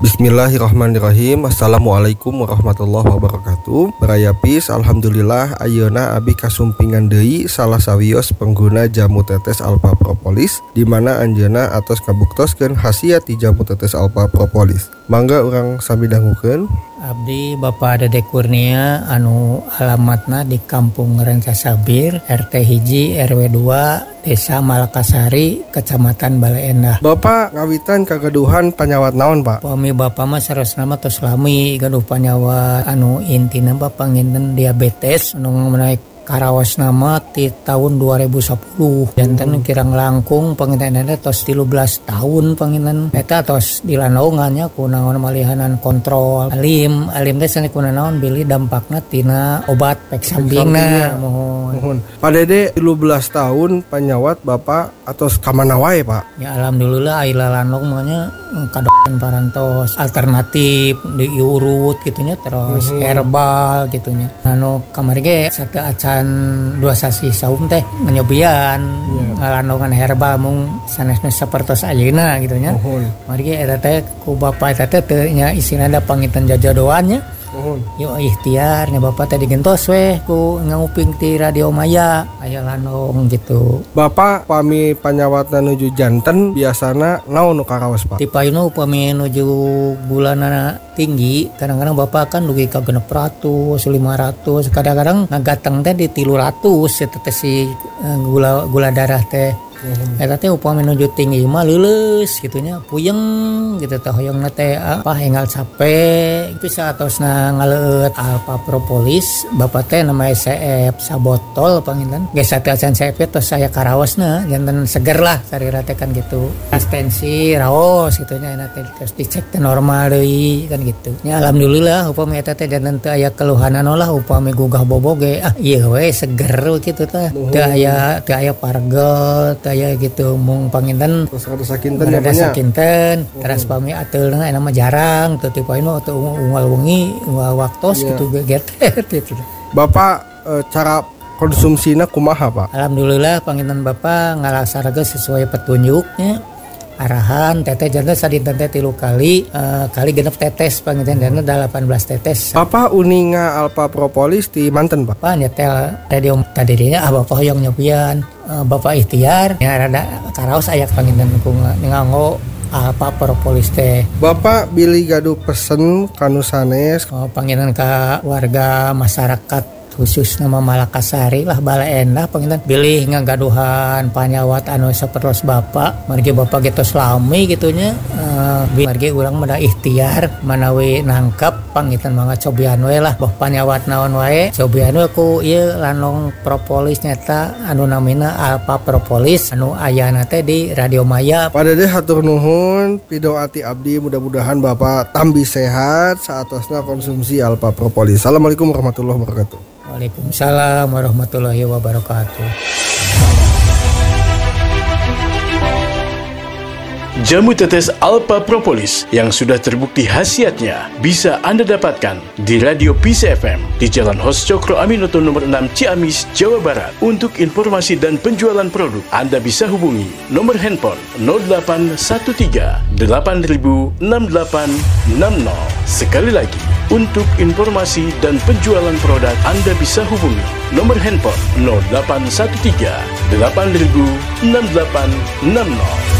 Bismillahirrahmanirrahim. Assalamualaikum warahmatullahi wabarakatuh. Berayapis, alhamdulillah ayeuna abi kasumpingan deui salah sawios pengguna jamu tetes alpha propolis, di mana anjeunna atos ngabuktoskeun khasiat ti jamu tetes alpha propolis. Mangga urang sami dangukeun. Abdi Bapak Dede Kurnia anu alamatna di Kampung Rancasabir, RT hiji RW 2, Desa Malakasari, Kecamatan Bale Endah. Bapak ngawitan kagaduhan panyawat naon, Pak? Pami Bapak mah sarosna mah tos lami gaduh panyawat anu intina Bapak nginten diabetes anu menaik karawas nama di tahun 2010 jantan kirang langkung pangintenana tos 13 tahun panginten eta tos dilanaungannya kunaon malihanan kontrol alim teh sanes kunaon bili dampakna tina obat pek sampingna mohon. Pak Dede 13 tahun panyawat Bapak atos kamana wae, Pak? Ya alhamdulillah aya lanong manya kadoan parantos alternatif diurut gitunya terus herbal gitunya. Anu kamari ge satea acan 2 sasi saum teh nyobian ngalandongan herbal mung sanesna sapertos ayeuna gitunya. Mari ge eta teh ku Bapak eta teh nya isina da panginten jajodoannya. Yo ikhtiar nya Bapak teh digentos we ku nguping ti Radio Maya aya landong gitu. Bapak pami panyawatna nuju janten biasana naon nu karaos, Pak? Tipayuna upami nuju bulanana tinggi kadang-kadang Bapak kan dugi ka 600, 500, kadang-kadang ngagateng teh di 300 eta teh si gula darah teh. Eta teh upami nuju tinggi mah leuleus gitunya puyeng gitu teh hoyongna teh hengal capek itu saatosna ngaleut alpha propolis Bapak teh nama CF sabotol panginten geus sateacan CF tos saya karaosna janten seger lah sarira teh kan gitu tensi raos gitunya eta teh terus dicek teh normal deui kan gitu nya alhamdulillah upami eta teh janten teu aya keluhanan lah upami gugah boboge ieu we seger kitu teh teu aya pargel aya gitu mung panginten terus ada sakinten terus pami ateulna eta mah jarang teu tipaina teu unggal wengi unggal waktos gitu geget gitu. Bapak cara konsumsina kumaha, Pak? Alhamdulillah panginten Bapak ngalaksanakeun sesuai petunjuknya arahan teteh jantan sadinten teh 3 kali genep tetes panginten dana 18 tetes. Bapak uninga alpha propolis di manten, Pak? Pak nyetel radio tadinya Bapak hoyong nyobian Bapak ikhtiar ya rada karaos aya panginten ku nganggo alpha propolis teh. Bapak bilih gaduh pesen kanu sanes panginten ka warga masyarakat khusus nama Malakasari lah Bale Endah panginten bilih ngagaduhan panyawat anu sapertos Bapak margi Bapak getos lami gitunya margi urang mah ikhtiar manawi nangkep panginten mangga cobian we lah boh panyawat naon wae cobian we ku ieu lanong propolis nyata anu namina alpha propolis anu ayana teh di Radio Maya. Pak Dede hatur nuhun pidoati abdi mudah-mudahan Bapak tambi sehat saatosna konsumsi alpha propolis. Assalamualaikum warahmatullahi wabarakatuh. Waalaikumsalam warahmatullahi wabarakatuh. Jamu tetes alpha propolis yang sudah terbukti khasiatnya bisa Anda dapatkan di Radio Peace FM di Jalan Hos Cokro Aminoto nomor 6 Ciamis, Jawa Barat. Untuk informasi dan penjualan produk Anda bisa hubungi nomor handphone 0813 8000 6860. Sekali lagi, untuk informasi dan penjualan produk Anda bisa hubungi nomor handphone 0813 8000 6860.